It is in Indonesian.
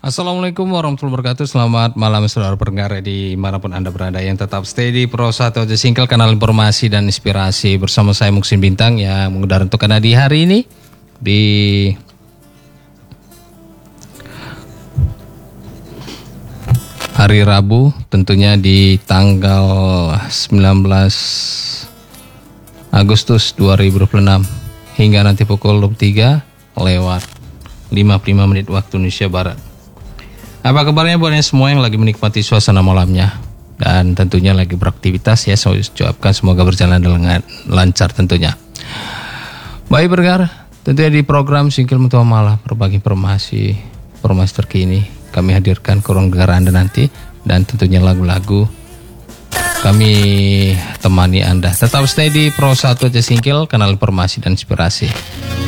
Assalamualaikum warahmatullahi wabarakatuh. Selamat malam saudara pendengar di manapun Anda berada yang tetap stay di Pro 1 The Single, kanal informasi dan inspirasi bersama saya Muksin Bintang yang mengudara untuk Anda di hari ini di hari Rabu, tentunya di tanggal 19 Agustus 2026 hingga nanti pukul 23 lewat 55 menit waktu Indonesia Barat. Apa kabarnya buat semua yang lagi menikmati suasana malamnya dan tentunya lagi beraktivitas ya, saya ucapkan semoga berjalan dengan lancar tentunya. Baik pendengar, tentunya di program Single Mutua Malam berbagi informasi terkini kami hadirkan ke ruang dengar Anda nanti, dan tentunya lagu-lagu kami temani Anda. Tetap stay di Pro 1 The Single, kanal informasi dan inspirasi.